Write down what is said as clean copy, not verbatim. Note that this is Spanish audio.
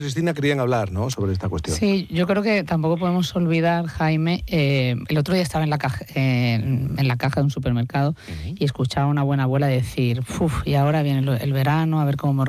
Cristina querían hablar, ¿no?, sobre esta cuestión. Sí, yo creo que tampoco podemos olvidar, Jaime, el otro día estaba en la caja de un supermercado y escuchaba a una buena abuela decir, y ahora viene el verano, a ver cómo